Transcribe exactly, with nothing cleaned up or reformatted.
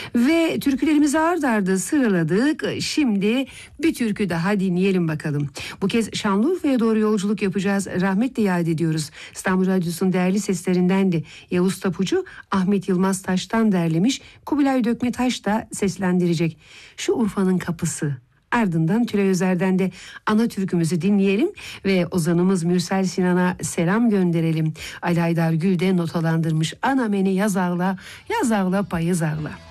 Ve türkülerimizi ard arda sıraladık. Şimdi bir türkü daha dinleyelim bakalım. Bu kez Şanlıurfa'ya doğru yolculuk yapacağız. Rahmetle yad ediyoruz. İstanbul Radyosu'nun değerli seslerindendi. Yavuz Tapucu, Ahmet Yılmaz Taş'tan derlemiş. Kubilay Dökme Taş da seslendirecek. Şu Urfa'nın kapısı. Ardından Tülay Özer'den de ana türkümüzü dinleyelim ve ozanımız Mürsel Sinan'a selam gönderelim. Ali Aydar Gül de notalandırmış. Ana beni yaz ağla, yaz ağla payız ağla.